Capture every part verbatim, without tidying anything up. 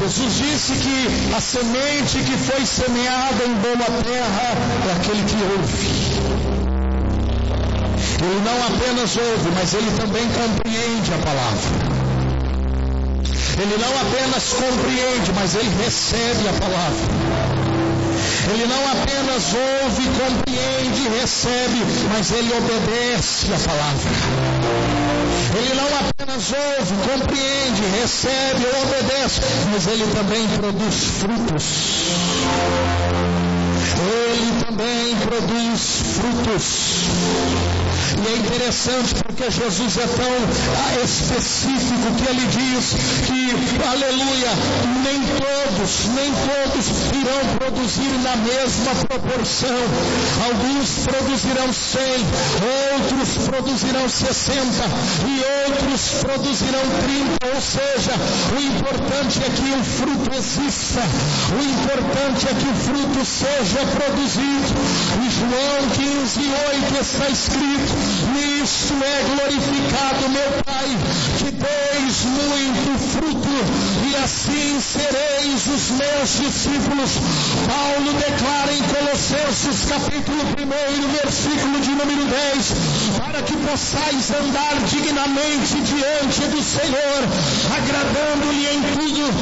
Jesus disse que a semente que foi semeada em boa terra é aquele que ouve. Ele não apenas ouve, mas ele também compreende a palavra. Ele não apenas compreende, mas ele recebe a palavra. Ele não apenas ouve, compreende, recebe, mas ele obedece a palavra. Ele não apenas ouve, compreende, recebe ou obedece, mas ele também produz frutos. Ele também produz frutos. E é interessante porque Jesus é tão específico que ele diz que, aleluia, nem todos, nem todos irão produzir na mesma proporção. Alguns produzirão cem, outros produzirão sessenta e outros produzirão trinta. Ou seja, o importante é que o fruto exista, o importante é que o fruto seja produzido. Em João quinze, oito está escrito: nisto é glorificado meu Pai, que deis muito fruto, e assim sereis os meus discípulos. Paulo declara em Colossenses capítulo um, versículo de número dez, para que possais andar dignamente diante do Senhor, agradando-lhe em tudo,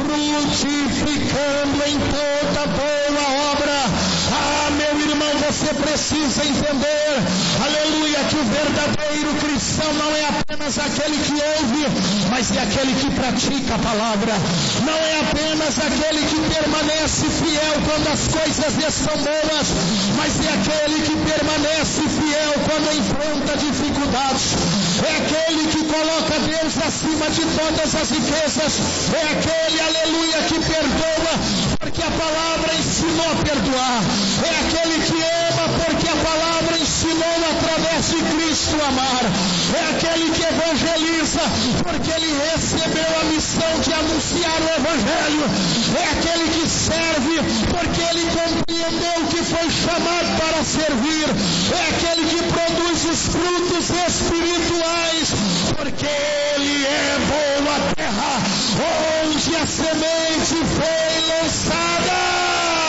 frutificando em toda boa obra. Ah, meu irmão, você precisa entender, aleluia, que o verdadeiro cristão não é apenas aquele que ouve, mas é aquele que pratica a palavra. Não é apenas aquele que permanece fiel quando as coisas estão boas, mas é aquele que permanece fiel quando enfrenta dificuldades. É aquele que coloca Deus acima de todas as riquezas. É aquele, aleluia, que perdoa porque a palavra ensinou a perdoar. É aquele que ama porque a palavra ensinou através de Cristo a amar. É aquele que evangeliza porque ele recebeu a missão de anunciar o evangelho. É aquele que serve porque ele compreendeu que foi chamado para servir. É aquele que produz os frutos espirituais porque ele é boa terra onde a semente foi lançada.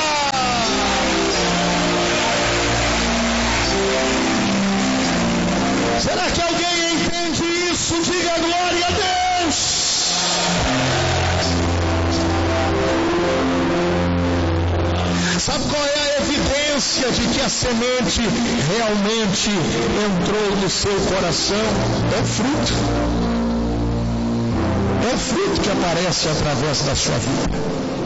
Será que alguém entende isso? Diga glória a Deus. Sabe qual é a evidência de que a semente realmente entrou no seu coração? É o fruto. É o fruto que aparece através da sua vida.